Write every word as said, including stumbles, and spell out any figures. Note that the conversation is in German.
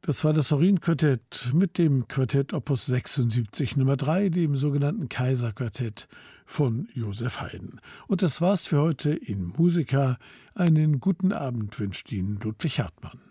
Das war das Orin-Quartett mit dem Quartett Opus sechsundsiebzig Nummer drei, dem sogenannten Kaiserquartett von Joseph Haydn. Und das war's für heute in Musica. Einen guten Abend wünscht Ihnen Ludwig Hartmann.